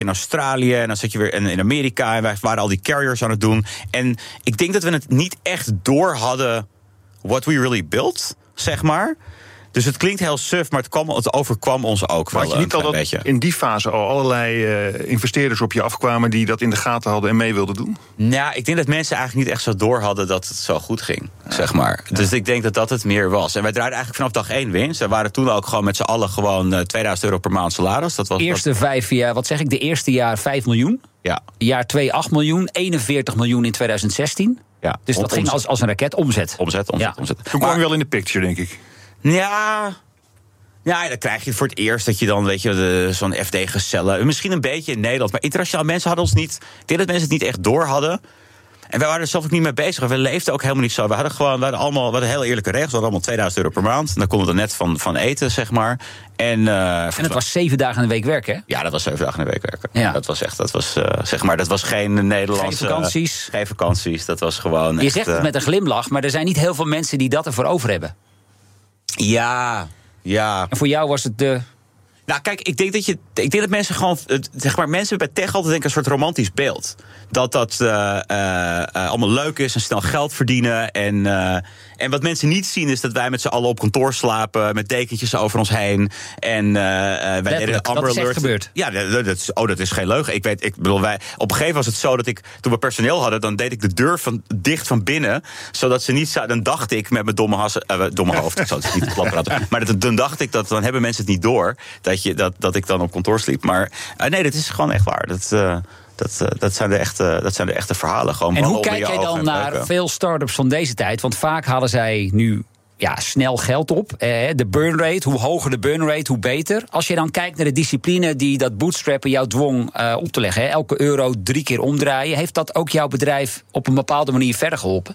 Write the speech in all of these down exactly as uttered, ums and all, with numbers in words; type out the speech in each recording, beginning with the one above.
in Australië en dan zat je weer in, in Amerika en wij waren al die carriers aan het doen. En ik denk dat we het niet echt door hadden what we really built, zeg maar. Dus het klinkt heel suf, maar het, kwam, het overkwam ons ook wel maar had je niet al dat beetje. In die fase al allerlei uh, investeerders op je afkwamen die dat in de gaten hadden en mee wilden doen? Nou, ik denk dat mensen eigenlijk niet echt zo door hadden dat het zo goed ging, ja. zeg maar. Ja. Dus ik denk dat dat het meer was. En wij draaiden eigenlijk vanaf dag één winst. We waren toen ook gewoon met z'n allen gewoon uh, tweeduizend euro per maand salaris. Dat was eerste dat... vijf jaar, wat zeg ik, de eerste jaar vijf miljoen. Ja. Jaar twee acht miljoen, eenenveertig miljoen in twintig zestien. Ja. Dus dat om, ging als, als een raket omzet. Omzet, omzet, ja. omzet. Toen kwam je wel in de picture, denk ik. Ja... Ja, dan krijg je voor het eerst dat je dan, weet je, de, zo'n F D-gezellen. Misschien een beetje in Nederland, maar internationaal mensen hadden ons niet. Ik denk dat mensen het niet echt door hadden. En wij waren er zelf ook niet mee bezig. We leefden ook helemaal niet zo. We hadden gewoon, we hadden allemaal, we hadden heel eerlijke regels. We hadden allemaal tweeduizend euro per maand. En daar konden we er net van, van eten, zeg maar. En, uh, en het was zeven dagen in de week werken, hè? Ja, dat was zeven dagen in de week werken. Ja. Dat was echt, dat was, uh, zeg maar, dat was geen Nederlandse... Geen vakanties. Uh, geen vakanties, dat was gewoon Je echt, zegt het uh, met een glimlach, maar er zijn niet heel veel mensen die dat ervoor over hebben. Ja... Ja. En voor jou was het de... Nou, kijk, ik denk dat je. Ik denk dat mensen gewoon. Zeg maar, mensen bij tech altijd denken een soort romantisch beeld. Dat dat uh, uh, uh, allemaal leuk is en snel geld verdienen. En, uh, en wat mensen niet zien is dat wij met z'n allen op kantoor slapen. Met dekentjes over ons heen. En uh, wij deden de Amber dat is echt Alert. gebeurd. Ja, dat, dat is, oh, dat is geen leugen. Ik weet, ik bedoel, wij, op een gegeven moment was het zo dat ik. Toen we personeel hadden, dan deed ik de deur van, dicht van binnen. Zodat ze niet zouden. Dan dacht ik met mijn domme, has, uh, domme hoofd. Ik zou het niet klappen. Maar dat, dan dacht ik dat. Dan hebben mensen het niet door. Dat, je, dat, dat ik dan op kantoor sliep. Maar uh, nee, dat is gewoon echt waar. Dat. Uh, Dat, uh, dat, zijn de echte, dat zijn de echte verhalen. Gewoon en hoe kijk jij dan naar beuken. Veel start-ups van deze tijd? Want vaak halen zij nu ja, snel geld op. Eh, de burn rate, hoe hoger de burn rate, hoe beter. Als je dan kijkt naar de discipline die dat bootstrappen jou dwong uh, op te leggen. Hè, elke euro drie keer omdraaien. Heeft dat ook jouw bedrijf op een bepaalde manier verder geholpen?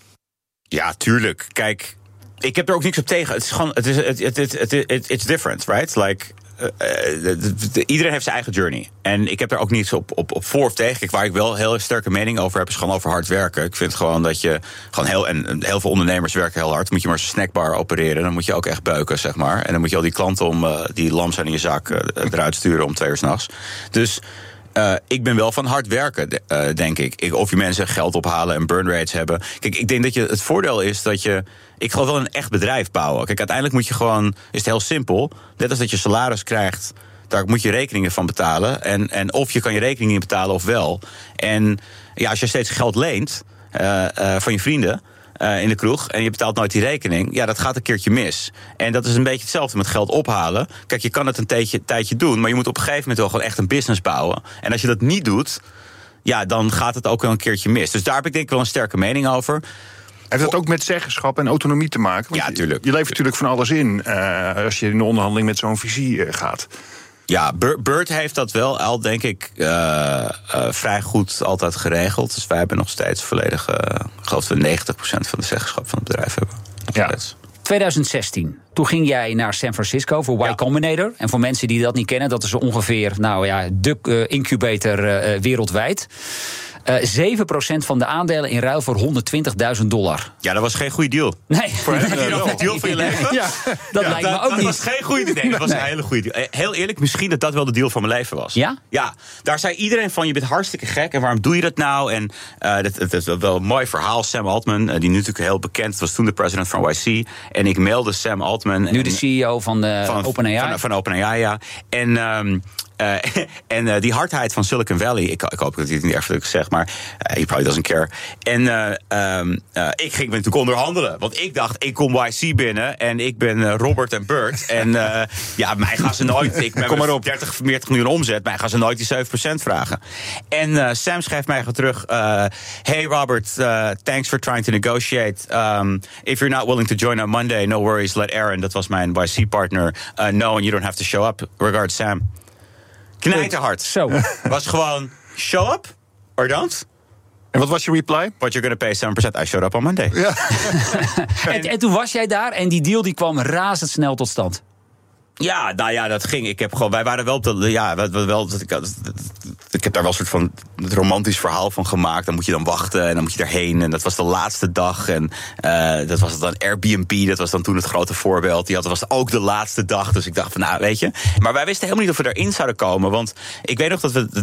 Ja, tuurlijk. Kijk, ik heb er ook niks op tegen. Het is gewoon, het is, het, het, het, het, it, it's different, right? Like... Uh, de, de, de, iedereen heeft zijn eigen journey. En ik heb er ook niets op, op, op voor of tegen. Kijk, waar ik wel heel sterke mening over heb, is gewoon over hard werken. Ik vind gewoon dat je gewoon heel. En heel veel ondernemers werken heel hard. Moet je maar eens een snackbar opereren. Dan moet je ook echt beuken, zeg maar. En dan moet je al die klanten om uh, die lam zijn in je zaak uh, eruit sturen om twee uur 's nachts. Dus. Uh, ik ben wel van hard werken, uh, denk ik. ik. Of je mensen geld ophalen en burn rates hebben. Kijk, ik denk dat je het voordeel is dat je. Ik geloof wel een echt bedrijf bouwen. Kijk, uiteindelijk moet je gewoon. Is het heel simpel. Net als dat je salaris krijgt. Daar moet je rekeningen van betalen. En, en of je kan je rekeningen betalen of wel. En ja, als je steeds geld leent uh, uh, van je vrienden. Uh, in de kroeg en je betaalt nooit die rekening. Ja, dat gaat een keertje mis. En dat is een beetje hetzelfde met geld ophalen. Kijk, je kan het een tijdje, tijdje doen, maar je moet op een gegeven moment wel gewoon echt een business bouwen. En als je dat niet doet, ja, dan gaat het ook wel een keertje mis. Dus daar heb ik denk ik wel een sterke mening over. Heeft dat ook met zeggenschap en autonomie te maken? Want ja, tuurlijk. Je, je levert natuurlijk van alles in uh, als je in de onderhandeling met zo'n visie uh, gaat. Ja, Bert heeft dat wel al, denk ik, uh, uh, vrij goed altijd geregeld. Dus wij hebben nog steeds volledig, uh, ik geloof dat we negentig procent van de zeggenschap van het bedrijf hebben. Ja. twintig zestien, toen ging jij naar San Francisco voor Y ja. Combinator. En voor mensen die dat niet kennen, dat is ongeveer nou ja, de uh, incubator uh, wereldwijd. Uh, zeven procent van de aandelen in ruil voor honderdtwintigduizend dollar. Ja, dat was geen goede deal. Nee. Voor hem uh, nog een deal van je leven? Ja, dat ja, lijkt dat, me ook dat niet. Dat was geen goede deal. Nee, dat was nee. een hele goede deal. Heel eerlijk, misschien dat dat wel de deal van mijn leven was. Ja? Ja, daar zei iedereen van, je bent hartstikke gek. En waarom doe je dat nou? En uh, dat, dat is wel een mooi verhaal. Sam Altman, uh, die nu natuurlijk heel bekend was, toen de president van Y C. En ik mailde Sam Altman. Nu en, de C E O van, de van OpenAI. Van, van OpenAI, ja. En... Um, Uh, en uh, die hardheid van Silicon Valley, ik, ik hoop dat hij het niet erg veel zeg, maar uh, he probably doesn't care. En uh, um, uh, ik ging natuurlijk onderhandelen, want ik dacht, ik kom Y C binnen en ik ben uh, Robert en Bert. En uh, ja, mij gaan ze nooit, ik ben maar op dertig, veertig miljoen omzet, mij gaan ze nooit die zeven procent vragen. En uh, Sam schrijft mij terug, uh, hey Robert, uh, thanks for trying to negotiate. Um, if you're not willing to join on Monday, no worries, let Aaron, dat was mijn Y C-partner, uh, know and you don't have to show up. Regards, Sam. Knijterhard. Zo. Was gewoon, show up or don't. En wat was je reply? But you're gonna pay seven percent. I showed up on Monday. Ja. en, en toen was jij daar en die deal die kwam razendsnel tot stand. Ja, nou ja, dat ging. Ik heb gewoon, wij waren wel op de. Ja, wel, wel, ik, ik heb daar wel een soort van romantisch verhaal van gemaakt. Dan moet je dan wachten en dan moet je erheen. En dat was de laatste dag. En uh, dat was dan Airbnb. Dat was dan toen het grote voorbeeld. Die had, was ook de laatste dag. Dus ik dacht van, nou, weet je. Maar wij wisten helemaal niet of we erin zouden komen. Want ik weet nog dat we